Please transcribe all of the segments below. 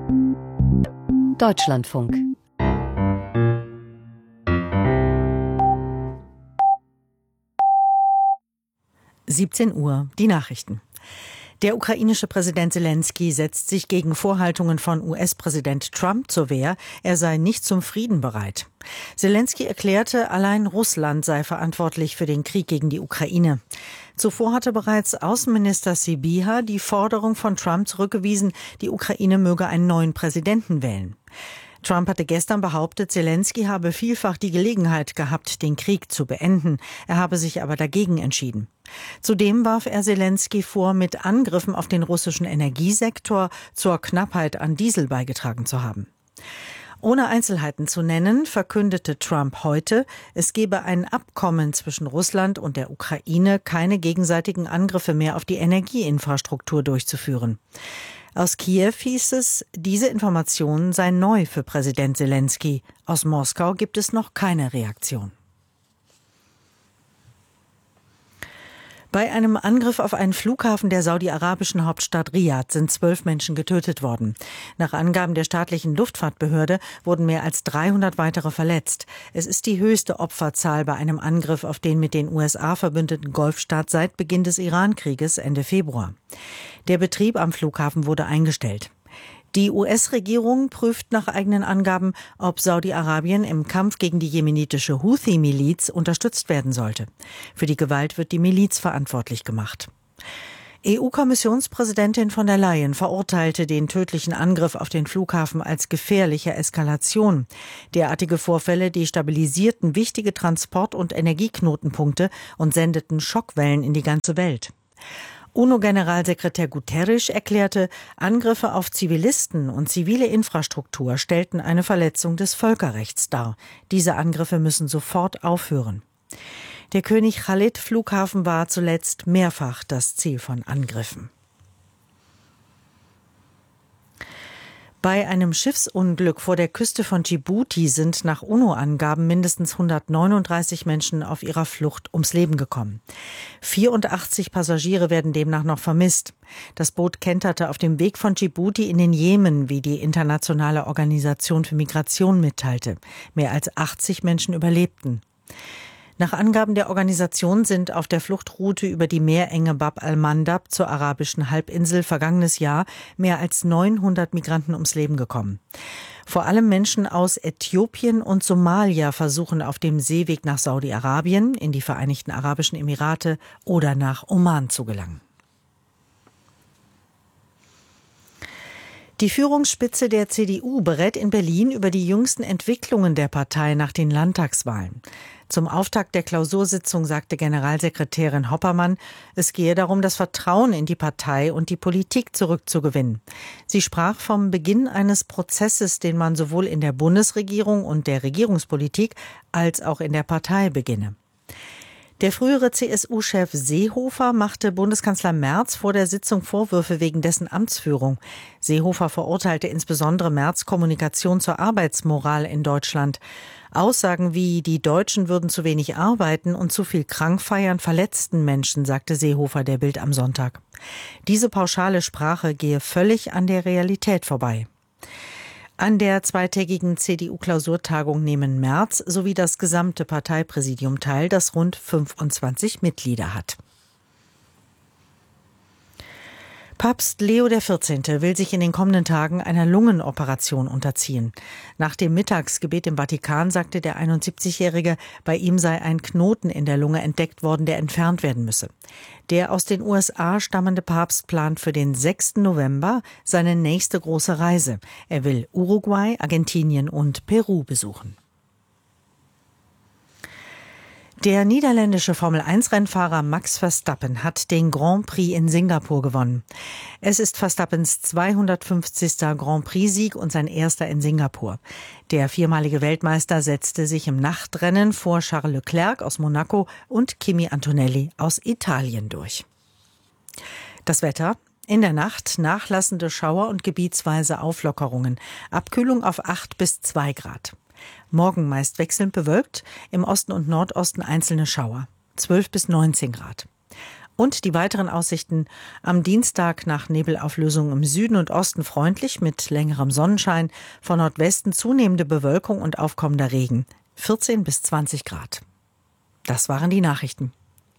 Deutschlandfunk. Uhr, die Nachrichten. Der ukrainische Präsident Selenskyj setzt sich gegen Vorhaltungen von US-Präsident Trump zur Wehr, er sei nicht zum Frieden bereit. Selenskyj erklärte, allein Russland sei verantwortlich für den Krieg gegen die Ukraine. Zuvor hatte bereits Außenminister Sybiha die Forderung von Trump zurückgewiesen, die Ukraine möge einen neuen Präsidenten wählen. Trump hatte gestern behauptet, Selenskyj habe vielfach die Gelegenheit gehabt, den Krieg zu beenden. Er habe sich aber dagegen entschieden. Zudem warf er Selenskyj vor, mit Angriffen auf den russischen Energiesektor zur Knappheit an Diesel beigetragen zu haben. Ohne Einzelheiten zu nennen, verkündete Trump heute, es gebe ein Abkommen zwischen Russland und der Ukraine, keine gegenseitigen Angriffe mehr auf die Energieinfrastruktur durchzuführen. Aus Kiew hieß es, diese Informationen seien neu für Präsident Selenskyj. Aus Moskau gibt es noch keine Reaktion. Bei einem Angriff auf einen Flughafen der saudi-arabischen Hauptstadt Riad sind 12 Menschen getötet worden. Nach Angaben der staatlichen Luftfahrtbehörde wurden mehr als 300 weitere verletzt. Es ist die höchste Opferzahl bei einem Angriff auf den mit den USA verbündeten Golfstaat seit Beginn des Iran-Krieges Ende Februar. Der Betrieb am Flughafen wurde eingestellt. Die US-Regierung prüft nach eigenen Angaben, ob Saudi-Arabien im Kampf gegen die jemenitische Houthi-Miliz unterstützt werden sollte. Für die Gewalt wird die Miliz verantwortlich gemacht. EU-Kommissionspräsidentin von der Leyen verurteilte den tödlichen Angriff auf den Flughafen als gefährliche Eskalation. Derartige Vorfälle destabilisierten wichtige Transport- und Energieknotenpunkte und sendeten Schockwellen in die ganze Welt. UNO-Generalsekretär Guterres erklärte, Angriffe auf Zivilisten und zivile Infrastruktur stellten eine Verletzung des Völkerrechts dar. Diese Angriffe müssen sofort aufhören. Der König Khalid-Flughafen war zuletzt mehrfach das Ziel von Angriffen. Bei einem Schiffsunglück vor der Küste von Dschibuti sind nach UNO-Angaben mindestens 139 Menschen auf ihrer Flucht ums Leben gekommen. 84 Passagiere werden demnach noch vermisst. Das Boot kenterte auf dem Weg von Dschibuti in den Jemen, wie die Internationale Organisation für Migration mitteilte. Mehr als 80 Menschen überlebten. Nach Angaben der Organisation sind auf der Fluchtroute über die Meerenge Bab al-Mandab zur arabischen Halbinsel vergangenes Jahr mehr als 900 Migranten ums Leben gekommen. Vor allem Menschen aus Äthiopien und Somalia versuchen auf dem Seeweg nach Saudi-Arabien, in die Vereinigten Arabischen Emirate oder nach Oman zu gelangen. Die Führungsspitze der CDU berät in Berlin über die jüngsten Entwicklungen der Partei nach den Landtagswahlen. Zum Auftakt der Klausursitzung sagte Generalsekretärin Hoppermann, es gehe darum, das Vertrauen in die Partei und die Politik zurückzugewinnen. Sie sprach vom Beginn eines Prozesses, den man sowohl in der Bundesregierung und der Regierungspolitik als auch in der Partei beginne. Der frühere CSU-Chef Seehofer machte Bundeskanzler Merz vor der Sitzung Vorwürfe wegen dessen Amtsführung. Seehofer verurteilte insbesondere Merz' Kommunikation zur Arbeitsmoral in Deutschland. Aussagen wie, die Deutschen würden zu wenig arbeiten und zu viel krank feiern, verletzten Menschen, sagte Seehofer der Bild am Sonntag. Diese pauschale Sprache gehe völlig an der Realität vorbei. An der zweitägigen CDU-Klausurtagung nehmen Merz sowie das gesamte Parteipräsidium teil, das rund 25 Mitglieder hat. Papst Leo XIV. Will sich in den kommenden Tagen einer Lungenoperation unterziehen. Nach dem Mittagsgebet im Vatikan sagte der 71-Jährige, bei ihm sei ein Knoten in der Lunge entdeckt worden, der entfernt werden müsse. Der aus den USA stammende Papst plant für den 6. November seine nächste große Reise. Er will Uruguay, Argentinien und Peru besuchen. Der niederländische Formel-1-Rennfahrer Max Verstappen hat den Grand Prix in Singapur gewonnen. Es ist Verstappens 250. Grand Prix-Sieg und sein erster in Singapur. Der viermalige Weltmeister setzte sich im Nachtrennen vor Charles Leclerc aus Monaco und Kimi Antonelli aus Italien durch. Das Wetter: in der Nacht nachlassende Schauer und gebietsweise Auflockerungen. Abkühlung auf 8 bis 2 Grad. Morgen meist wechselnd bewölkt, im Osten und Nordosten einzelne Schauer. 12 bis 19 Grad. Und die weiteren Aussichten: am Dienstag nach Nebelauflösung im Süden und Osten freundlich mit längerem Sonnenschein, von Nordwesten zunehmende Bewölkung und aufkommender Regen. 14 bis 20 Grad. Das waren die Nachrichten.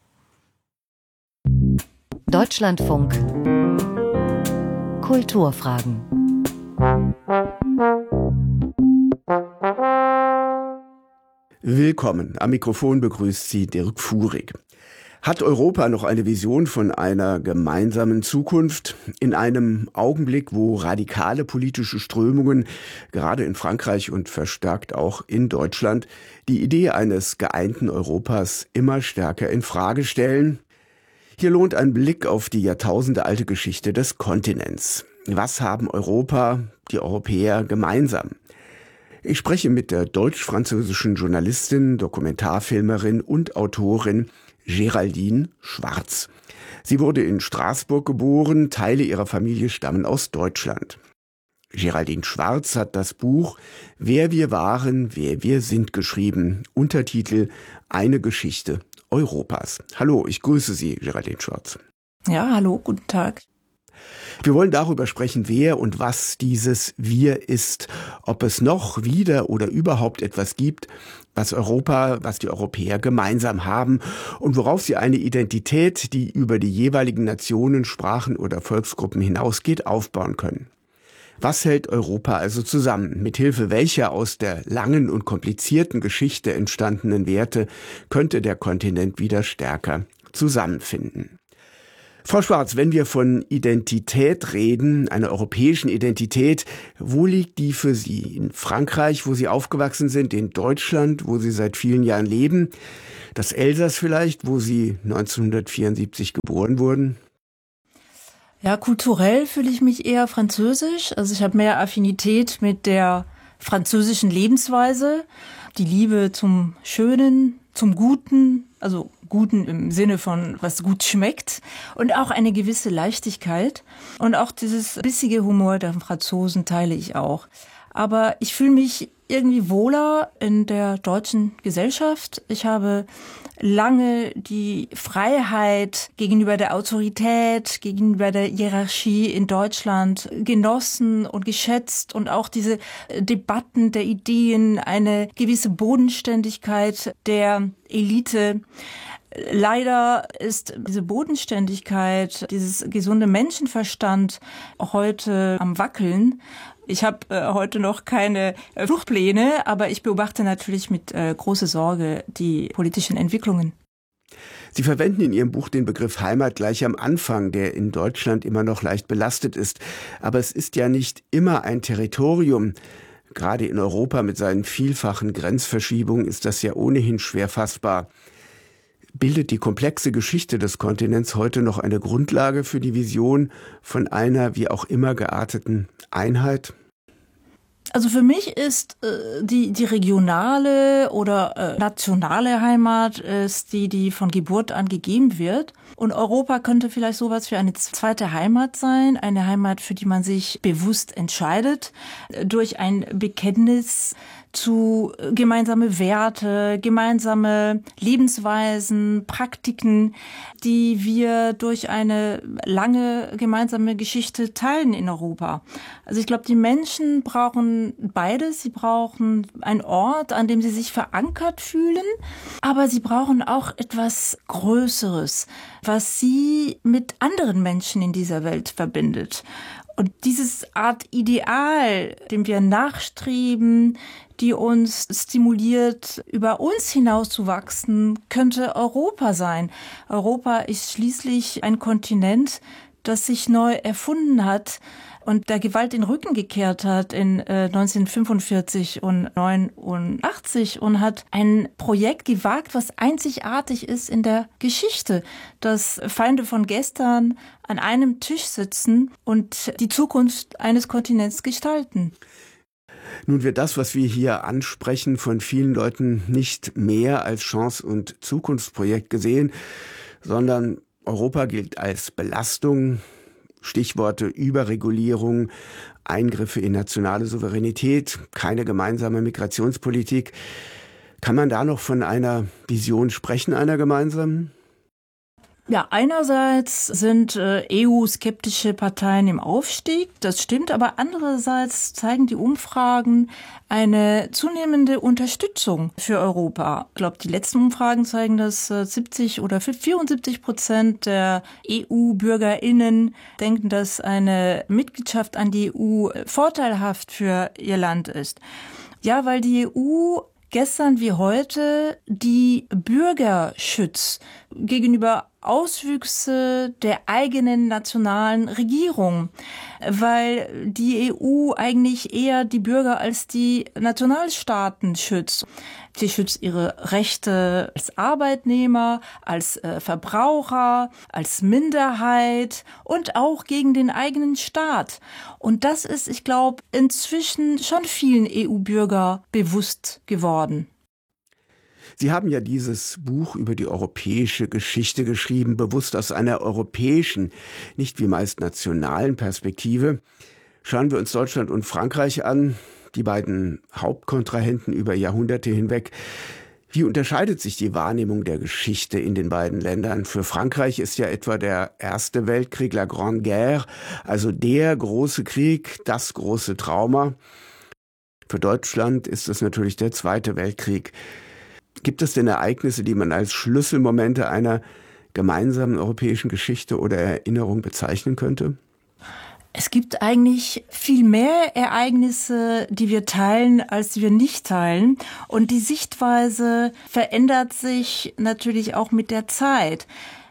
Deutschlandfunk Kulturfragen. Willkommen. Am Mikrofon begrüßt Sie Dirk Fuhrig. Hat Europa noch eine Vision von einer gemeinsamen Zukunft? In einem Augenblick, wo radikale politische Strömungen, gerade in Frankreich und verstärkt auch in Deutschland, die Idee eines geeinten Europas immer stärker in Frage stellen? Hier lohnt ein Blick auf die jahrtausendealte Geschichte des Kontinents. Was haben Europa, die Europäer gemeinsam? Ich spreche mit der deutsch-französischen Journalistin, Dokumentarfilmerin und Autorin Géraldine Schwarz. Sie wurde in Straßburg geboren, Teile ihrer Familie stammen aus Deutschland. Géraldine Schwarz hat das Buch »Wer wir waren, wer wir sind« geschrieben. Untertitel »Eine Geschichte Europas«. Hallo, ich grüße Sie, Géraldine Schwarz. Ja, hallo, guten Tag. Wir wollen darüber sprechen, wer und was dieses Wir ist, ob es noch wieder oder überhaupt etwas gibt, was Europa, was die Europäer gemeinsam haben und worauf sie eine Identität, die über die jeweiligen Nationen, Sprachen oder Volksgruppen hinausgeht, aufbauen können. Was hält Europa also zusammen? Mithilfe welcher aus der langen und komplizierten Geschichte entstandenen Werte könnte der Kontinent wieder stärker zusammenfinden? Frau Schwarz, wenn wir von Identität reden, einer europäischen Identität, wo liegt die für Sie? In Frankreich, wo Sie aufgewachsen sind, in Deutschland, wo Sie seit vielen Jahren leben, das Elsass vielleicht, wo Sie 1974 geboren wurden? Ja, kulturell fühle ich mich eher französisch. Also ich habe mehr Affinität mit der französischen Lebensweise, die Liebe zum Schönen, zum Guten, also Guten im Sinne von, was gut schmeckt, und auch eine gewisse Leichtigkeit. Und auch dieses bissige Humor der Franzosen teile ich auch. Aber ich fühle mich irgendwie wohler in der deutschen Gesellschaft. Ich habe lange die Freiheit gegenüber der Autorität, gegenüber der Hierarchie in Deutschland genossen und geschätzt und auch diese Debatten der Ideen, eine gewisse Bodenständigkeit der Elite. Leider ist diese Bodenständigkeit, dieses gesunde Menschenverstand heute am Wackeln. Ich habe heute noch keine Fluchtpläne, aber ich beobachte natürlich mit großer Sorge die politischen Entwicklungen. Sie verwenden in Ihrem Buch den Begriff Heimat gleich am Anfang, der in Deutschland immer noch leicht belastet ist. Aber es ist ja nicht immer ein Territorium. Gerade in Europa mit seinen vielfachen Grenzverschiebungen ist das ja ohnehin schwer fassbar. Bildet die komplexe Geschichte des Kontinents heute noch eine Grundlage für die Vision von einer wie auch immer gearteten Einheit? Also für mich ist die regionale oder nationale Heimat ist die von Geburt an gegeben wird. Und Europa könnte vielleicht sowas wie eine zweite Heimat sein, eine Heimat, für die man sich bewusst entscheidet, durch ein Bekenntnis zu gemeinsame Werte, gemeinsame Lebensweisen, Praktiken, die wir durch eine lange gemeinsame Geschichte teilen in Europa. Also ich glaube, die Menschen brauchen beides. Sie brauchen einen Ort, an dem sie sich verankert fühlen, aber sie brauchen auch etwas Größeres, was sie mit anderen Menschen in dieser Welt verbindet. Und dieses Art Ideal, dem wir nachstreben, die uns stimuliert, über uns hinauszuwachsen, könnte Europa sein. Europa ist schließlich ein Kontinent, das sich neu erfunden hat und der Gewalt den Rücken gekehrt hat in 1945 und 1989 und hat ein Projekt gewagt, was einzigartig ist in der Geschichte, dass Feinde von gestern an einem Tisch sitzen und die Zukunft eines Kontinents gestalten. Nun wird das, was wir hier ansprechen, von vielen Leuten nicht mehr als Chance- und Zukunftsprojekt gesehen, sondern Europa gilt als Belastung. Stichworte Überregulierung, Eingriffe in nationale Souveränität, keine gemeinsame Migrationspolitik. Kann man da noch von einer Vision sprechen, einer gemeinsamen? Ja, einerseits sind EU-skeptische Parteien im Aufstieg, das stimmt, aber andererseits zeigen die Umfragen eine zunehmende Unterstützung für Europa. Ich glaube, die letzten Umfragen zeigen, dass 70 oder 74% der EU-BürgerInnen denken, dass eine Mitgliedschaft an die EU vorteilhaft für ihr Land ist. Ja, weil die EU gestern wie heute die Bürger schützt gegenüber Auswüchse der eigenen nationalen Regierung, weil die EU eigentlich eher die Bürger als die Nationalstaaten schützt. Sie schützt ihre Rechte als Arbeitnehmer, als Verbraucher, als Minderheit und auch gegen den eigenen Staat. Und das ist, ich glaube, inzwischen schon vielen EU-Bürger bewusst geworden. Sie haben ja dieses Buch über die europäische Geschichte geschrieben, bewusst aus einer europäischen, nicht wie meist nationalen Perspektive. Schauen wir uns Deutschland und Frankreich an, die beiden Hauptkontrahenten über Jahrhunderte hinweg. Wie unterscheidet sich die Wahrnehmung der Geschichte in den beiden Ländern? Für Frankreich ist ja etwa der Erste Weltkrieg, la Grande Guerre, also der große Krieg, das große Trauma. Für Deutschland ist es natürlich der Zweite Weltkrieg. Gibt es denn Ereignisse, die man als Schlüsselmomente einer gemeinsamen europäischen Geschichte oder Erinnerung bezeichnen könnte? Es gibt eigentlich viel mehr Ereignisse, die wir teilen, als die wir nicht teilen. Und die Sichtweise verändert sich natürlich auch mit der Zeit.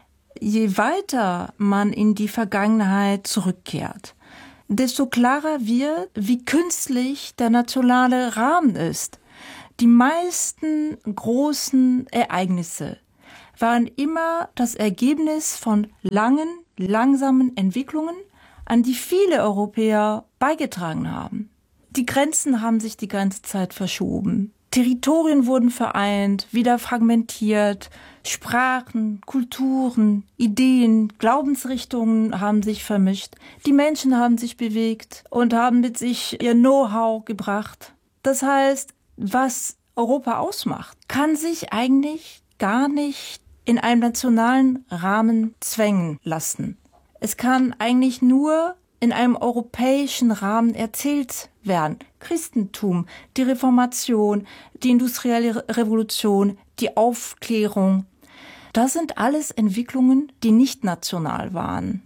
Je weiter man in die Vergangenheit zurückkehrt, desto klarer wird, wie künstlich der nationale Rahmen ist. Die meisten großen Ereignisse waren immer das Ergebnis von langen, langsamen Entwicklungen, an die viele Europäer beigetragen haben. Die Grenzen haben sich die ganze Zeit verschoben. Territorien wurden vereint, wieder fragmentiert. Sprachen, Kulturen, Ideen, Glaubensrichtungen haben sich vermischt. Die Menschen haben sich bewegt und haben mit sich ihr Know-how gebracht. Das heißt, was Europa ausmacht, kann sich eigentlich gar nicht in einem nationalen Rahmen zwängen lassen. Es kann eigentlich nur in einem europäischen Rahmen erzählt werden. Christentum, die Reformation, die industrielle Revolution, die Aufklärung. Das sind alles Entwicklungen, die nicht national waren.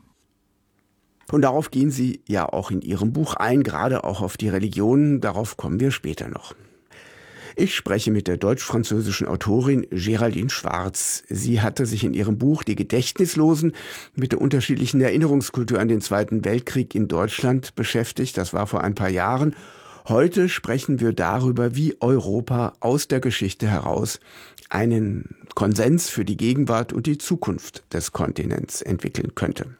Und darauf gehen Sie ja auch in Ihrem Buch ein, gerade auch auf die Religionen. Darauf kommen wir später noch. Ich spreche mit der deutsch-französischen Autorin Géraldine Schwarz. Sie hatte sich in ihrem Buch Die Gedächtnislosen mit der unterschiedlichen Erinnerungskultur an den Zweiten Weltkrieg in Deutschland beschäftigt. Das war vor ein paar Jahren. Heute sprechen wir darüber, wie Europa aus der Geschichte heraus einen Konsens für die Gegenwart und die Zukunft des Kontinents entwickeln könnte.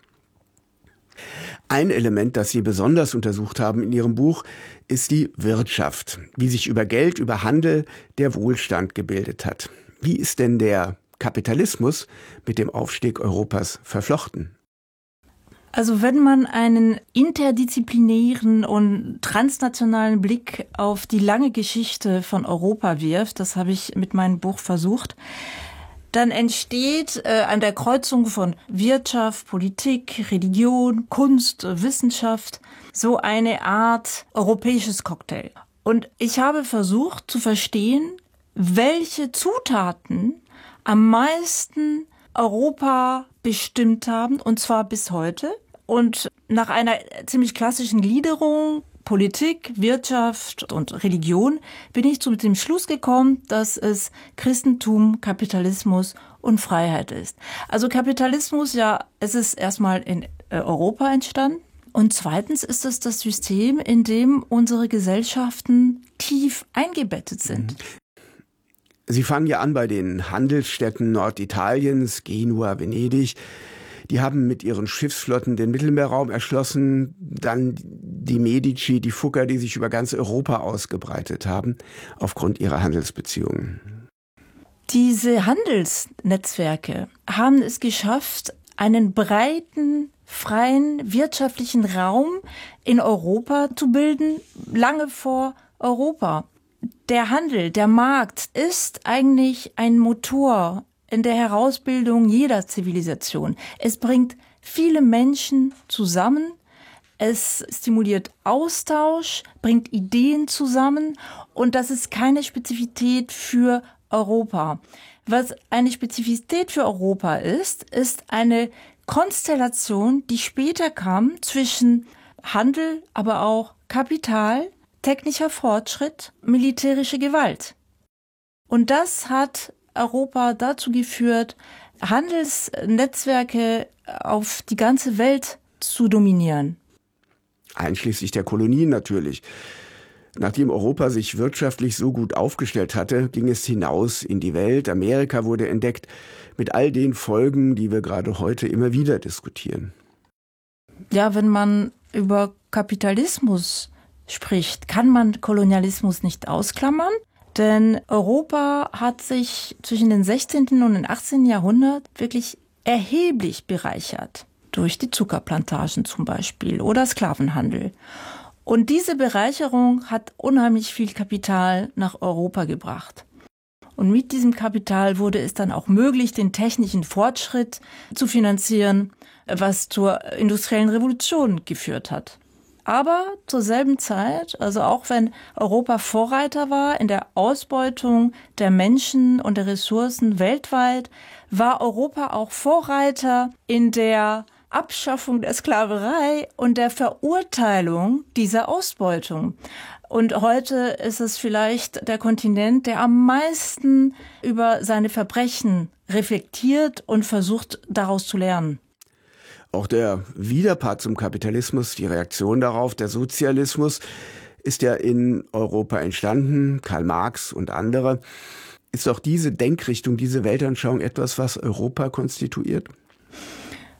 Ein Element, das Sie besonders untersucht haben in Ihrem Buch, ist die Wirtschaft, wie sich über Geld, über Handel der Wohlstand gebildet hat. Wie ist denn der Kapitalismus mit dem Aufstieg Europas verflochten? Also wenn man einen interdisziplinären und transnationalen Blick auf die lange Geschichte von Europa wirft, das habe ich mit meinem Buch versucht, dann entsteht an der Kreuzung von Wirtschaft, Politik, Religion, Kunst, Wissenschaft so eine Art europäisches Cocktail. Und ich habe versucht zu verstehen, welche Zutaten am meisten Europa bestimmt haben, und zwar bis heute. Und nach einer ziemlich klassischen Gliederung, Politik, Wirtschaft und Religion, bin ich zu dem Schluss gekommen, dass es Christentum, Kapitalismus und Freiheit ist. Also Kapitalismus, ja, es ist erstmal in Europa entstanden. Und zweitens ist es das System, in dem unsere Gesellschaften tief eingebettet sind. Sie fangen ja an bei den Handelsstädten Norditaliens, Genua, Venedig. Die haben mit ihren Schiffsflotten den Mittelmeerraum erschlossen, dann die Medici, die Fugger, die sich über ganz Europa ausgebreitet haben, aufgrund ihrer Handelsbeziehungen. Diese Handelsnetzwerke haben es geschafft, einen breiten, freien wirtschaftlichen Raum in Europa zu bilden, lange vor Europa. Der Handel, der Markt ist eigentlich ein Motor in der Herausbildung jeder Zivilisation. Es bringt viele Menschen zusammen, es stimuliert Austausch, bringt Ideen zusammen und das ist keine Spezifität für Europa. Was eine Spezifität für Europa ist eine Konstellation, die später kam zwischen Handel, aber auch Kapital, technischer Fortschritt, militärische Gewalt. Und das hat Europa dazu geführt, Handelsnetzwerke auf die ganze Welt zu dominieren. Einschließlich der Kolonien natürlich. Nachdem Europa sich wirtschaftlich so gut aufgestellt hatte, ging es hinaus in die Welt. Amerika wurde entdeckt mit all den Folgen, die wir gerade heute immer wieder diskutieren. Ja, wenn man über Kapitalismus spricht, kann man Kolonialismus nicht ausklammern. Denn Europa hat sich zwischen dem 16. und dem 18. Jahrhundert wirklich erheblich bereichert. Durch die Zuckerplantagen zum Beispiel oder Sklavenhandel. Und diese Bereicherung hat unheimlich viel Kapital nach Europa gebracht. Und mit diesem Kapital wurde es dann auch möglich, den technischen Fortschritt zu finanzieren, was zur industriellen Revolution geführt hat. Aber zur selben Zeit, also auch wenn Europa Vorreiter war in der Ausbeutung der Menschen und der Ressourcen weltweit, war Europa auch Vorreiter in der Abschaffung der Sklaverei und der Verurteilung dieser Ausbeutung. Und heute ist es vielleicht der Kontinent, der am meisten über seine Verbrechen reflektiert und versucht, daraus zu lernen. Auch der Widerpart zum Kapitalismus, die Reaktion darauf, der Sozialismus, ist ja in Europa entstanden, Karl Marx und andere. Ist auch diese Denkrichtung, diese Weltanschauung etwas, was Europa konstituiert?